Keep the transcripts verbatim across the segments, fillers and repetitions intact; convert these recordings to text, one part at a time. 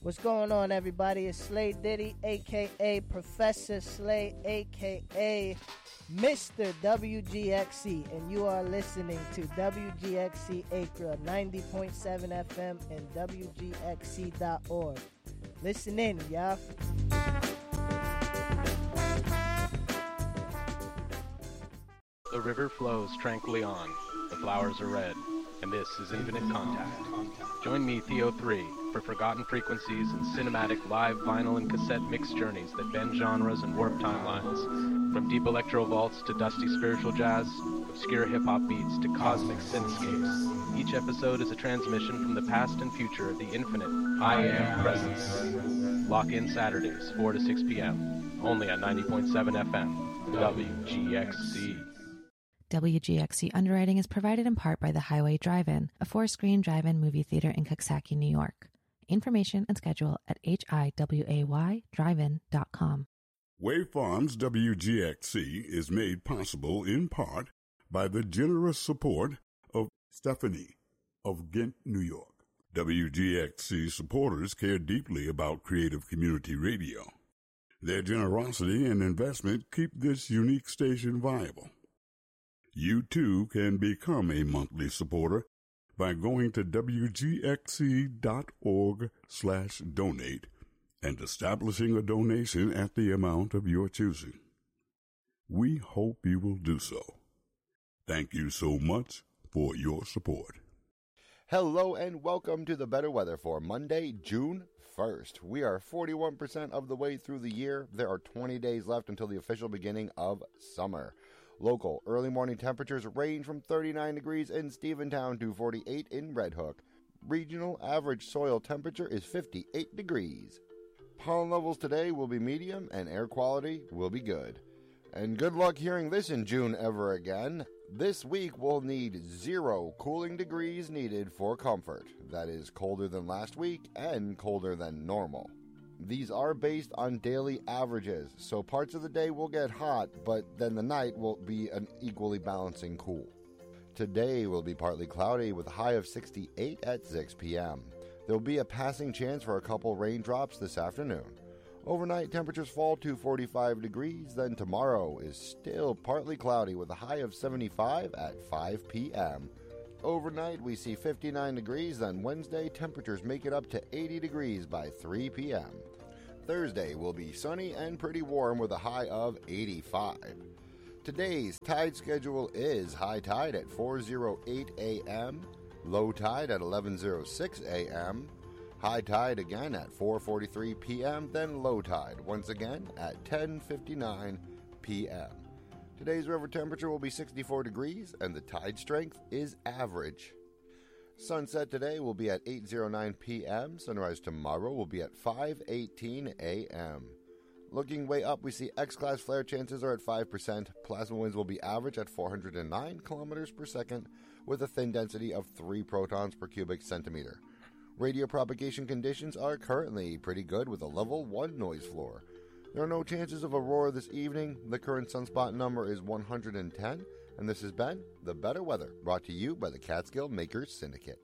What's going on, everybody? It's Slay Diddy, a k a. Professor Slay, a k a. Mister W G X C, and you are listening to W G X C Acre ninety point seven F M and W G X C dot org. Listen in, y'all. The river flows tranquilly on, the flowers are red, and this is Infinite Contact. Join me, Theo three, for forgotten frequencies and cinematic live vinyl and cassette mix journeys that bend genres and warp timelines. From deep electro vaults to dusty spiritual jazz, obscure hip-hop beats to cosmic synthscapes. Each episode is a transmission from the past and future of the infinite I Am Presence. Lock in Saturdays, four to six p.m., only at ninety point seven F M, W G X C. W G X C underwriting is provided in part by the Highway Drive-In, a four-screen drive-in movie theater in Coxsackie, New York. Information and schedule at H I W A Y drive in dot com. Wave Farms W G X C is made possible in part by the generous support of Stephanie of Ghent, New York. W G X C supporters care deeply about creative community radio. Their generosity and investment keep this unique station viable. You too can become a monthly supporter by going to W G X C dot org slash donate and establishing a donation at the amount of your choosing. We hope you will do so. Thank you so much for your support. Hello and welcome to the Better Weather for Monday, June first. We are forty-one percent of the way through the year. There are twenty days left until the official beginning of summer. Local early morning temperatures range from thirty-nine degrees in Stephentown to forty-eight in Red Hook. Regional average soil temperature is fifty-eight degrees. Pollen levels today will be medium and air quality will be good. And good luck hearing this in June ever again. This week we'll need zero cooling degrees needed for comfort. That is colder than last week and colder than normal. These are based on daily averages, so parts of the day will get hot, but then the night will be an equally balancing cool. Today will be partly cloudy with a high of sixty-eight at six p.m. There will be a passing chance for a couple raindrops this afternoon. Overnight temperatures fall to forty-five degrees, then tomorrow is still partly cloudy with a high of seventy-five at five p.m. Overnight we see fifty-nine degrees, then Wednesday temperatures make it up to eighty degrees by three p.m. Thursday will be sunny and pretty warm with a high of eighty-five. Today's tide schedule is high tide at four oh eight a.m., low tide at eleven oh six a.m., high tide again at four forty-three p.m., then low tide once again at ten fifty-nine p.m. Today's river temperature will be sixty-four degrees and the tide strength is average. Sunset today will be at eight oh nine p.m. Sunrise tomorrow will be at five eighteen a.m. Looking way up, we see X-class flare chances are at five percent. Plasma winds will be average at four hundred nine kilometers per second with a thin density of three protons per cubic centimeter. Radio propagation conditions are currently pretty good with a level one noise floor. There are no chances of aurora this evening. The current sunspot number is one hundred ten. And this has been The Better Weather, brought to you by the Catskill Makers Syndicate.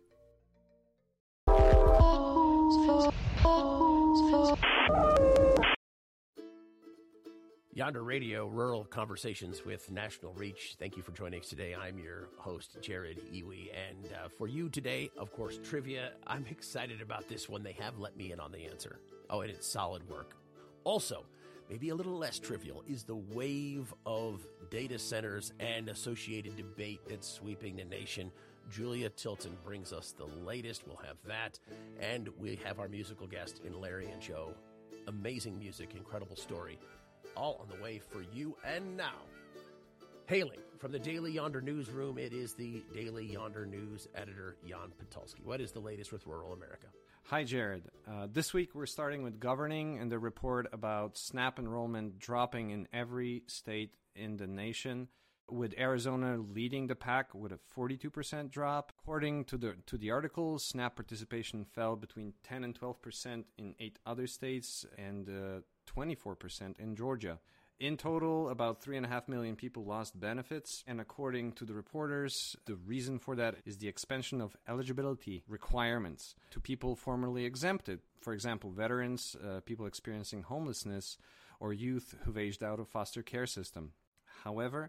Yonder Radio, Rural Conversations with National Reach. Thank you for joining us today. I'm your host, Jared Iwi. And uh, for you today, of course, trivia. I'm excited about this one. They have let me in on the answer. Oh, and it's solid work. Also, maybe a little less trivial, is the wave of data centers and associated debate that's sweeping the nation. Julia Tilton brings us the latest. We'll have that. And we have our musical guest in Larry and Joe. Amazing music, incredible story. All on the way for you. And now, hailing from the Daily Yonder newsroom, it is the Daily Yonder news editor, Jan Patulski. What is the latest with rural America? Hi, Jared. Uh, this week we're starting with governing and the report about SNAP enrollment dropping in every state in the nation, with Arizona leading the pack with a forty-two percent drop. According to the to the article, SNAP participation fell between ten and twelve percent in eight other states and uh, twenty-four percent in Georgia. In total, about three and a half million people lost benefits, and according to the reporters, the reason for that is the expansion of eligibility requirements to people formerly exempted. For example, veterans, uh, people experiencing homelessness, or youth who've aged out of foster care system. However,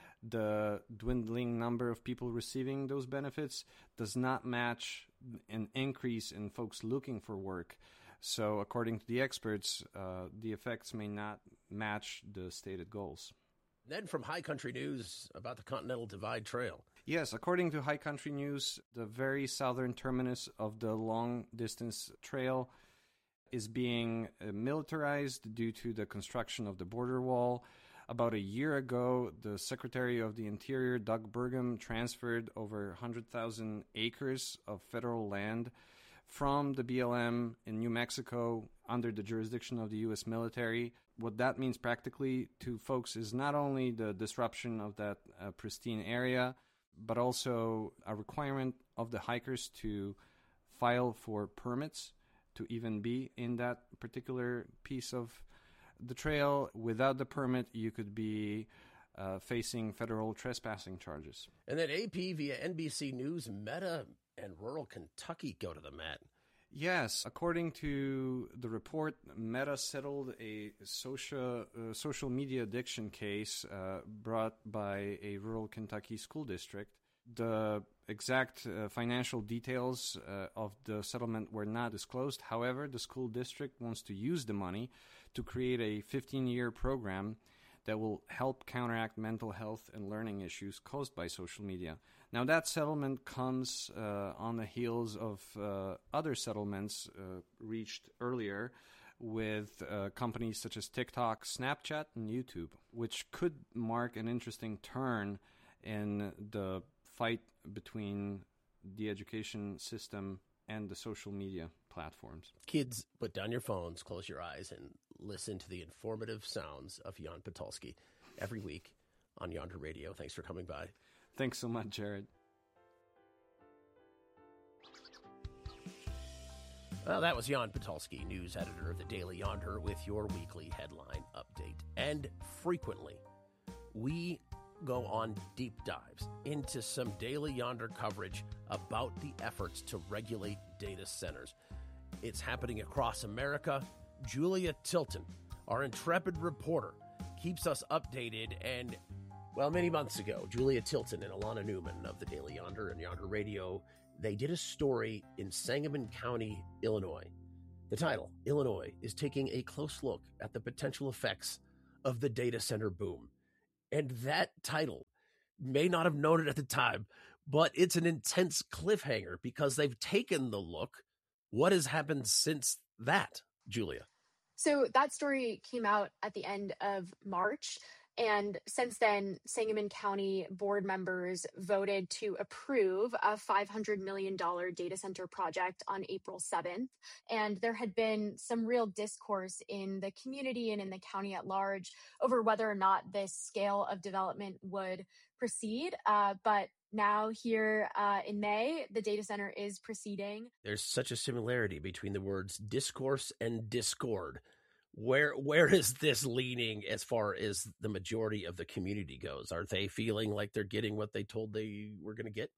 the dwindling number of people receiving those benefits does not match an increase in folks looking for work. So according to the experts, uh, the effects may not match the stated goals. Then from High Country News about the Continental Divide Trail. Yes, according to High Country News, the very southern terminus of the long-distance trail is being uh, militarized due to the construction of the border wall. About a year ago, the Secretary of the Interior, Doug Burgum, transferred over one hundred thousand acres of federal land from the B L M in New Mexico under the jurisdiction of the U S military. What that means practically to folks is not only the disruption of that uh, pristine area, but also a requirement of the hikers to file for permits to even be in that particular piece of the trail. Without the permit, you could be uh, facing federal trespassing charges. And then A P via N B C News, Meta and rural Kentucky go to the mat. Yes, according to the report, Meta settled a social uh, social media addiction case uh, brought by a rural Kentucky school district. The exact uh, financial details uh, of the settlement were not disclosed. However, the school district wants to use the money to create a fifteen-year program that will help counteract mental health and learning issues caused by social media. Now, that settlement comes uh, on the heels of uh, other settlements uh, reached earlier with uh, companies such as TikTok, Snapchat, and YouTube, which could mark an interesting turn in the fight between the education system and the social media platforms. Kids, put down your phones, close your eyes, and listen to the informative sounds of Jan Patulski every week on Yonder Radio. Thanks for coming by. Thanks so much, Jared. Well, that was Jan Patulski, news editor of the Daily Yonder, with your weekly headline update. And frequently, we go on deep dives into some Daily Yonder coverage about the efforts to regulate data centers. It's happening across America. Julia Tilton, our intrepid reporter, keeps us updated. And, well, many months ago, Julia Tilton and Alana Newman of the Daily Yonder and Yonder Radio, they did a story in Sangamon County, Illinois. The title, Illinois, is taking a close look at the potential effects of the data center boom. And that title may not have known it at the time, but it's an intense cliffhanger because they've taken the look. What has happened since that, Julia? So that story came out at the end of March. And since then, Sangamon County board members voted to approve a five hundred million dollars data center project on April seventh. And there had been some real discourse in the community and in the county at large over whether or not this scale of development would proceed. Uh, but now here uh, in May, the data center is proceeding. There's such a similarity between the words discourse and discord. Where where is this leaning as far as the majority of the community goes? Are they feeling like they're getting what they told they were going to get?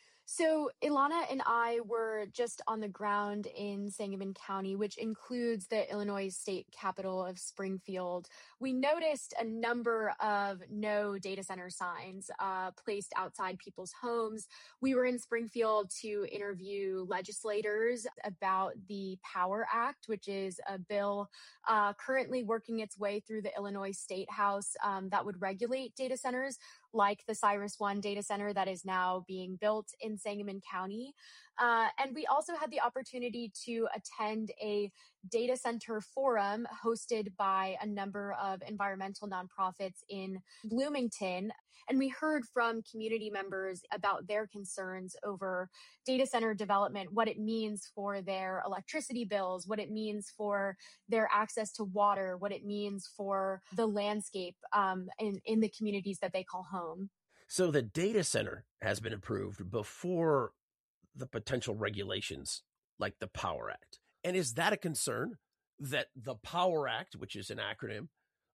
So Ilana and I were just on the ground in Sangamon County, which includes the Illinois state capital of Springfield. We noticed a number of no data center signs uh, placed outside people's homes. We were in Springfield to interview legislators about the Power Act, which is a bill uh, currently working its way through the Illinois State House um, that would regulate data centers, like the Cyrus One data center that is now being built in Sangamon County. Uh, and we also had the opportunity to attend a data center forum hosted by a number of environmental nonprofits in Bloomington. And we heard from community members about their concerns over data center development, what it means for their electricity bills, what it means for their access to water, what it means for the landscape um, in, in the communities that they call home. So the data center has been approved before the potential regulations like the Power Act. And is that a concern that the Power Act, which is an acronym,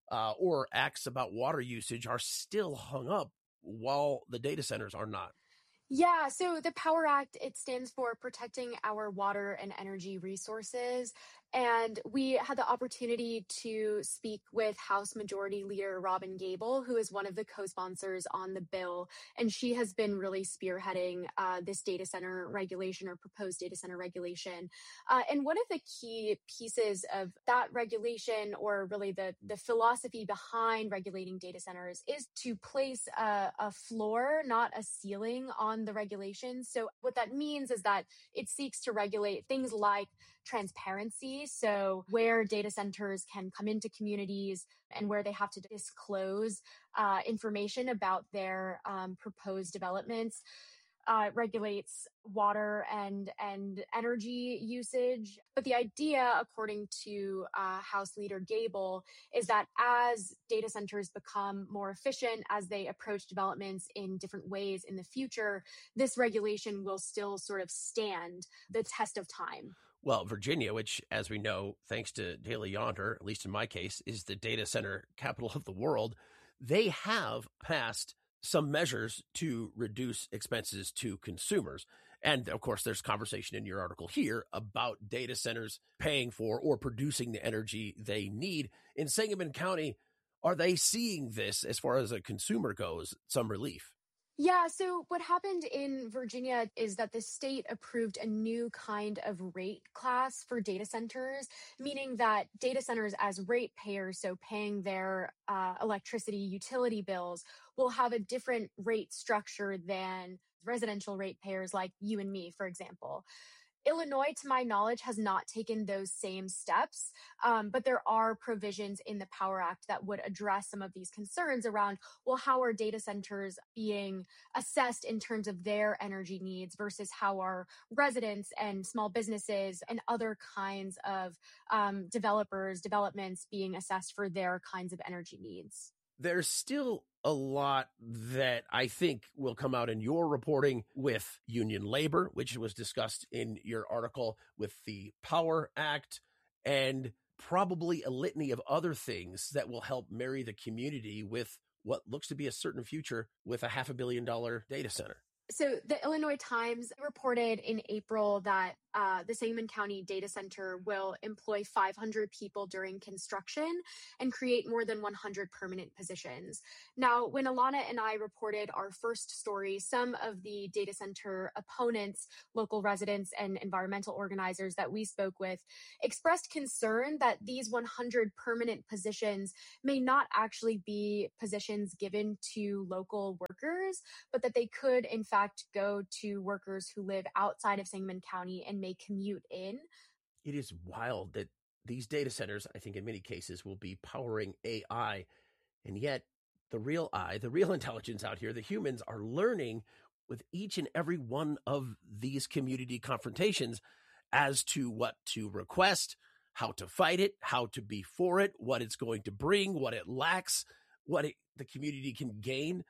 uh, or acts about water usage are still hung up while the data centers are not. Yeah, so the POWER Act, it stands for Protecting Our Water and Energy Resources. And we had the opportunity to speak with House Majority Leader Robin Gable, who is one of the co-sponsors on the bill. And she has been really spearheading uh, this data center regulation or proposed data center regulation. Uh, and one of the key pieces of that regulation, or really the, the philosophy behind regulating data centers, is to place a, a floor, not a ceiling, on the regulations. So what that means is that it seeks to regulate things like transparency. So where data centers can come into communities and where they have to disclose uh, information about their um, proposed developments. Uh, regulates water and and energy usage. But the idea, according to uh, House Leader Gable, is that as data centers become more efficient, as they approach developments in different ways in the future, this regulation will still sort of stand the test of time. Well, Virginia, which, as we know, thanks to Daily Yonder, at least in my case, is the data center capital of the world, they have passed some measures to reduce expenses to consumers. And of course, there's conversation in your article here about data centers paying for or producing the energy they need. In Sangamon County, are they seeing this, as far as a consumer goes, some relief? Yeah, so what happened in Virginia is that the state approved a new kind of rate class for data centers, meaning that data centers as rate payers, so paying their uh, electricity utility bills, will have a different rate structure than residential rate payers like you and me, for example. Illinois, to my knowledge, has not taken those same steps, um, but there are provisions in the POWER Act that would address some of these concerns around, well, how are data centers being assessed in terms of their energy needs versus how are residents and small businesses and other kinds of um, developers, developments being assessed for their kinds of energy needs. There's still a lot that I think will come out in your reporting with union labor, which was discussed in your article, with the POWER Act, and probably a litany of other things that will help marry the community with what looks to be a certain future with a half a billion dollar data center. So the Illinois Times reported in April that uh, the Sangamon County Data Center will employ five hundred people during construction and create more than one hundred permanent positions. Now, when Alana and I reported our first story, some of the data center opponents, local residents, and environmental organizers that we spoke with expressed concern that these one hundred permanent positions may not actually be positions given to local workers, but that they could, in fact, go to workers who live outside of Sangamon County and may commute in. It is wild that these data centers, I think in many cases, will be powering A I. And yet the real I, the real intelligence out here, the humans are learning with each and every one of these community confrontations as to what to request, how to fight it, how to be for it, what it's going to bring, what it lacks, what it, the community can gain.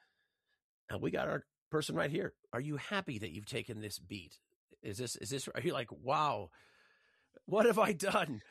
And we got our person right here. Are you happy that you've taken this beat? Is this, is this, are you like, wow, what have I done?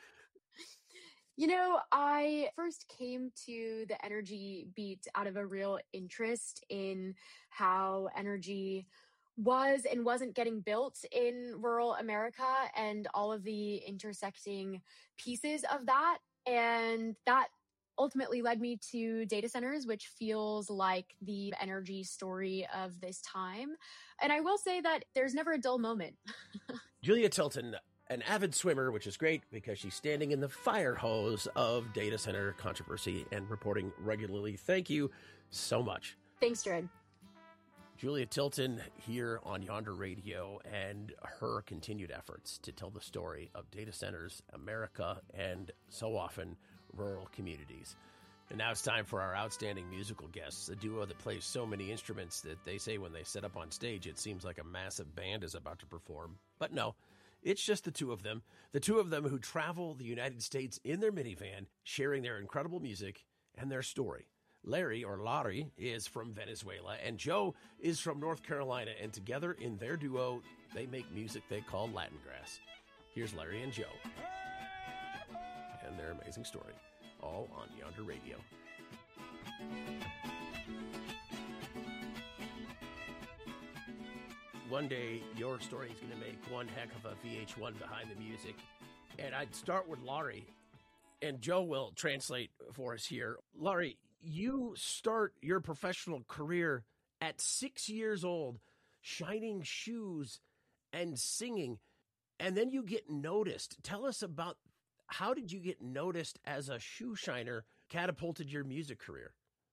You know, I first came to the energy beat out of a real interest in how energy was and wasn't getting built in rural America and all of the intersecting pieces of that. And that ultimately led me to data centers, which feels like the energy story of this time. And I will say that there's never a dull moment. Julia Tilton, an avid swimmer, which is great because she's standing in the fire hose of data center controversy and reporting regularly. Thank you so much. Thanks, Jared. Julia Tilton here on Yonder Radio, and her continued efforts to tell the story of data centers, America, and so often rural communities. And now it's time for our outstanding musical guests, a duo that plays so many instruments that they say when they set up on stage, it seems like a massive band is about to perform. But no, it's just the two of them, the two of them who travel the United States in their minivan, sharing their incredible music and their story. Larry, or Larry, is from Venezuela, and Joe is from North Carolina, and together in their duo, they make music they call Latin Grass. Here's Larry and Joe and their amazing story. all on Yonder Radio. One day, your story is going to make one heck of a V H one Behind the Music. And I'd start with Laurie, and Joe will translate for us here. Laurie, you start your professional career at six years old, shining shoes and singing, and then you get noticed. Tell us about how did you get noticed as a shoe shiner catapulted your music career?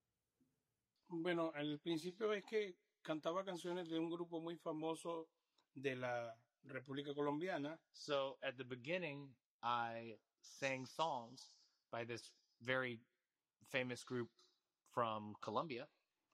Bueno, al principio es que cantaba canciones de un grupo muy famoso de la República Colombiana. So at the beginning, I sang songs by this very famous group from Colombia.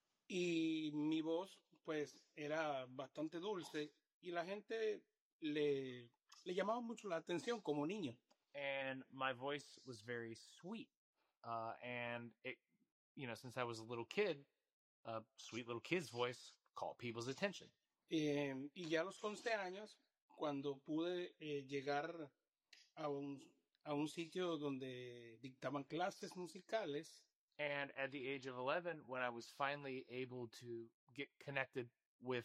Y mi voz, pues, era bastante dulce y la gente le, le llamaba mucho la atención como niño. And my voice was very sweet. Uh, and, it, you know, since I was a little kid, a sweet little kid's voice caught people's attention. Eh, y ya a los once años, cuando pude eh, llegar a un, a un sitio donde dictaban clases musicales. And at the age of eleven, when I was finally able to get connected with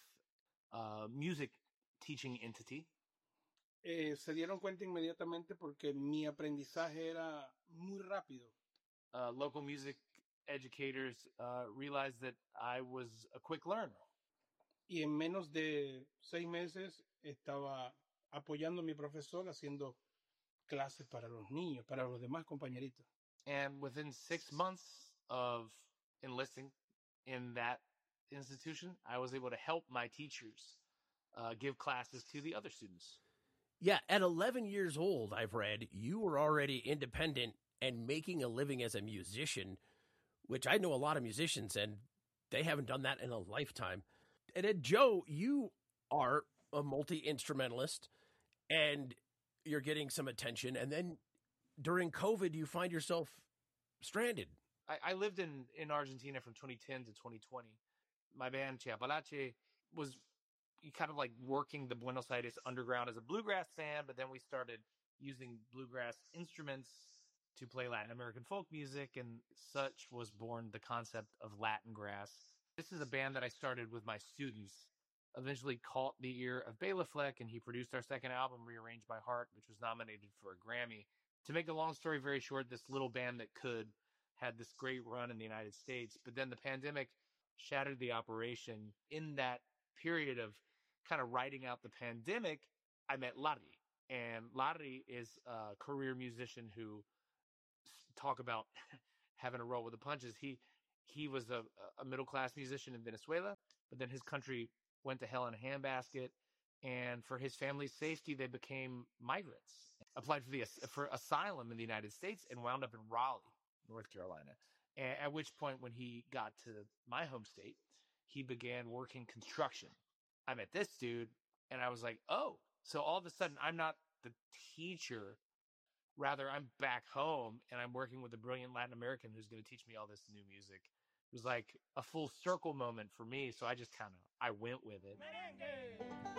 a music teaching entity, eh, se dieron cuenta inmediatamente porque mi aprendizaje era muy rápido. Uh, local music educators uh, realized that I was a quick learner. Y en menos de seis meses estaba apoyando a mi profesor haciendo clases para los niños, para los demás compañeritos. And within six months of enlisting in that institution, I was able to help my teachers uh, give classes to the other students. Yeah, at eleven years old, I've read, you were already independent and making a living as a musician, which I know a lot of musicians, and they haven't done that in a lifetime. And then, Joe, you are a multi-instrumentalist, and you're getting some attention, and then during COVID, you find yourself stranded. I, I lived in, in Argentina from twenty ten to twenty twenty. My band, Chiapalache, was kind of like working the Buenos Aires underground as a bluegrass band, but then we started using bluegrass instruments to play Latin American folk music, and such was born the concept of Latin grass. This is a band that I started with my students, eventually caught the ear of Bela Fleck, and he produced our second album, Rearranged by Heart, which was nominated for a Grammy. To make a long story very short, this little band that could had this great run in the United States, but then the pandemic shattered the operation. In that period of kind of writing out the pandemic, I met Larry, and Larry is a career musician who talk about having a roll with the punches. He he was a, a middle-class musician in Venezuela, but then his country went to hell in a handbasket, and for his family's safety, they became migrants, applied for the for asylum in the United States, and wound up in Raleigh, North Carolina. And at which point, when he got to my home state, he began working construction. I met this dude, and I was like, oh, so all of a sudden, I'm not the teacher. Rather, I'm back home, and I'm working with a brilliant Latin American who's going to teach me all this new music. It was like a full circle moment for me, so I just kind of, I went with it.